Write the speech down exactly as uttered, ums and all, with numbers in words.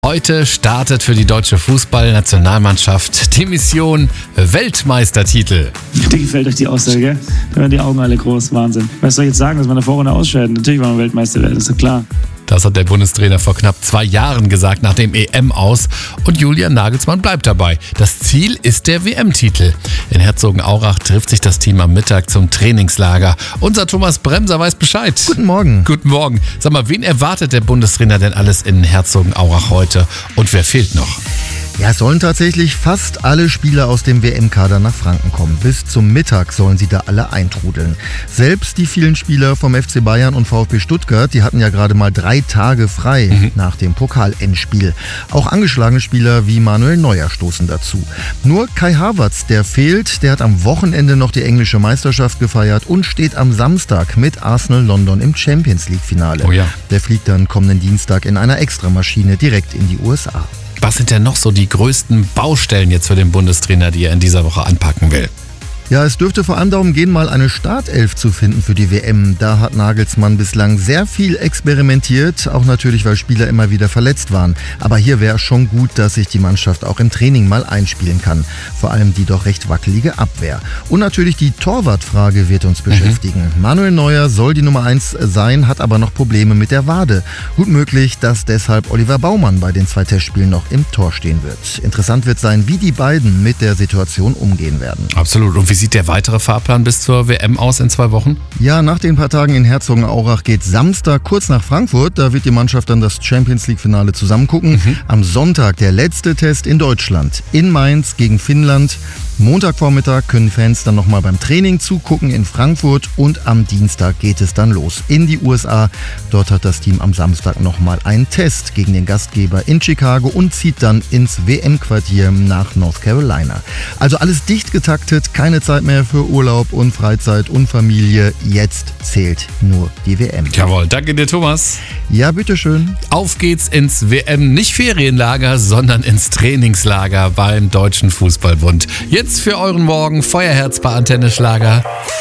Heute startet für die deutsche Fußballnationalmannschaft die Mission Weltmeistertitel. Dir gefällt euch die Aussage, gell? Da werden die Augen alle groß, Wahnsinn. Was soll ich jetzt sagen, dass man in der Vorrunde ausscheidet? Natürlich wollen wir Weltmeister werden, ist ja klar. Das hat der Bundestrainer vor knapp zwei Jahren gesagt, nach dem E M aus. Und Julian Nagelsmann bleibt dabei. Das Ziel ist der W M-Titel. In Herzogenaurach trifft sich das Team am Mittag zum Trainingslager. Unser Thomas Bremser weiß Bescheid. Guten Morgen. Guten Morgen. Sag mal, wen erwartet der Bundestrainer denn alles in Herzogenaurach heute? Und wer fehlt noch? Ja, es sollen tatsächlich fast alle Spieler aus dem W M-Kader nach Franken kommen. Bis zum Mittag sollen sie da alle eintrudeln. Selbst die vielen Spieler vom F C Bayern und VfB Stuttgart, die hatten ja gerade mal drei Tage frei mhm. nach dem Pokal-Endspiel. Auch angeschlagene Spieler wie Manuel Neuer stoßen dazu. Nur Kai Havertz, der fehlt, der hat am Wochenende noch die englische Meisterschaft gefeiert und steht am Samstag mit Arsenal London im Champions-League-Finale. Oh ja. Der fliegt dann kommenden Dienstag in einer Extramaschine direkt in die U S A. Was sind denn noch so die größten Baustellen jetzt für den Bundestrainer, die er in dieser Woche anpacken will? Ja, es dürfte vor allem darum gehen, mal eine Startelf zu finden für die W M. Da hat Nagelsmann bislang sehr viel experimentiert, auch natürlich, weil Spieler immer wieder verletzt waren. Aber hier wäre es schon gut, dass sich die Mannschaft auch im Training mal einspielen kann. Vor allem die doch recht wackelige Abwehr. Und natürlich die Torwartfrage wird uns beschäftigen. Mhm. Manuel Neuer soll die Nummer eins sein, hat aber noch Probleme mit der Wade. Gut möglich, dass deshalb Oliver Baumann bei den zwei Testspielen noch im Tor stehen wird. Interessant wird sein, wie die beiden mit der Situation umgehen werden. Absolut. Und wie sieht der weitere Fahrplan bis zur W M aus in zwei Wochen? Ja, nach den paar Tagen in Herzogenaurach geht Samstag kurz nach Frankfurt. Da wird die Mannschaft dann das Champions-League-Finale zusammengucken. Mhm. Am Sonntag der letzte Test in Deutschland. In Mainz gegen Finnland. Montagvormittag können Fans dann nochmal beim Training zugucken in Frankfurt und am Dienstag geht es dann los in die U S A. Dort hat das Team am Samstag nochmal einen Test gegen den Gastgeber in Chicago und zieht dann ins W M-Quartier nach North Carolina. Also alles dicht getaktet, keine Zeit mehr für Urlaub und Freizeit und Familie. Jetzt zählt nur die W M. Jawohl, danke dir, Thomas. Ja, bitteschön. Auf geht's ins W M, nicht Ferienlager, sondern ins Trainingslager beim Deutschen Fußballbund. Jetzt für euren Morgen Feuerherz bei Antenne Schlager.